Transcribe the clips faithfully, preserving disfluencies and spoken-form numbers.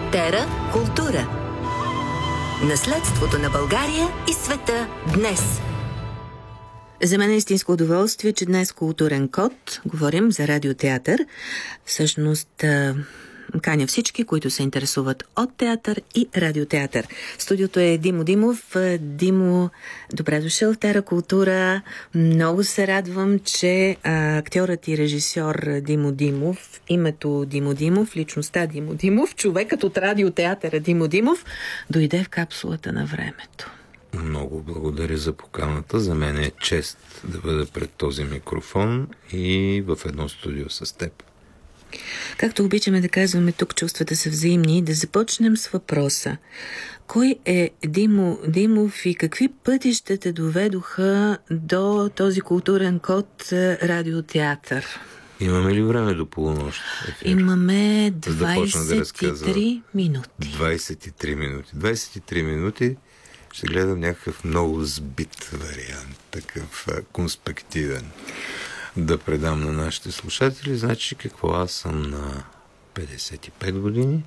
Тера култура. Наследството на България и света днес. За мен е истинско удоволствие, че днес Културен код говорим за радиотеатър. Всъщност каня всички, които се интересуват от театър и радиотеатър. В студиото е Димо Димов. Димо, добре дошъл в Тера култура. Много се радвам, че а, актьорът и режисьор Димо Димов, името Димо Димов, личността Димо Димов, човекът от радиотеатъра Димо Димов, дойде в капсулата на времето. Много благодаря за поканата. За мен е чест да бъда пред този микрофон и в едно студио с теб. Както обичаме да казваме тук, чувствата са взаимни. Да започнем с въпроса. Кой е Димо Димов и какви пътища те доведоха до този културен код радиотеатър? Имаме ли време до полунощ? Имаме двайсет и три да минути. двайсет и три минути. двайсет и три минути ще гледам някакъв много сбит вариант, такъв конспективен, да предам на нашите слушатели. Значи какво? Аз съм на петдесет и пет години.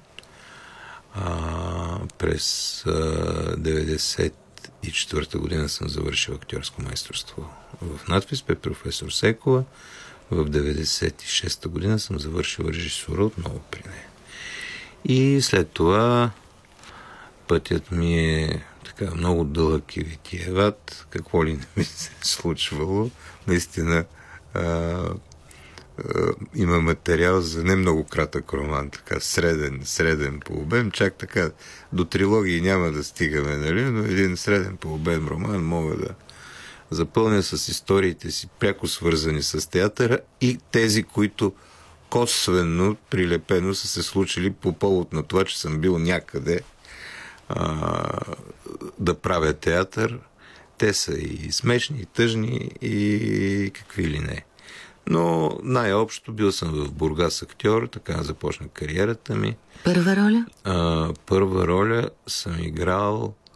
А, през а, деветдесет и четвърта година съм завършил актьорско майсторство в надпис при професор Секова. В деветдесет и шеста година съм завършил режисура отново при нея. И след това пътят ми е така много дълъг и витиеват. Какво ли не ми се е случвало. Наистина а, а, има материал за не много кратък роман, така среден, среден по обем, чак така до трилогии няма да стигаме, нали? Но един среден по обем роман мога да запълня с историите си, пряко свързани с театъра и тези, които косвено, прилепено са се случили по повод на това, че съм бил някъде а, да правя театър. Те са и смешни, и тъжни, и какви ли не. Но най-общо бил съм в Бургас актьор, така започна кариерата ми. Първа роля? А, първа роля съм играл